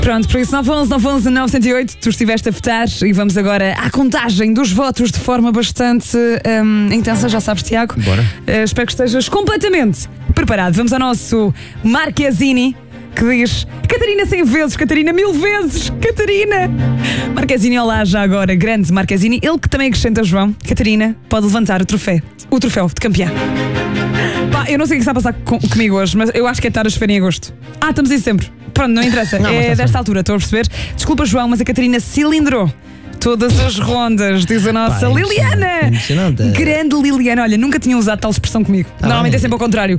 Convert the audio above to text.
Pronto, por isso 911-911-908, tu estiveste a votar e vamos agora à contagem dos votos de forma bastante intensa, já sabes, Tiago. Bora. Espero que estejas completamente preparado. Vamos ao nosso Marquezini, que diz: Catarina 100 vezes, Catarina 1000 vezes, Catarina. Marquezini, olá, já agora, grande Marquezini. Ele que também acrescenta, João: Catarina, pode levantar o troféu de campeã. Pá, eu não sei o que está a passar comigo hoje, mas eu acho que é estar a chover em agosto. Estamos em setembro. Pronto, não interessa. Não, é desta altura, estou a perceber. Desculpa, João, mas a Catarina cilindrou todas as rondas, diz a nossa Liliana. Impressionante. Grande Liliana. Olha, nunca tinha usado tal expressão comigo. Normalmente bem. é sempre ao contrário.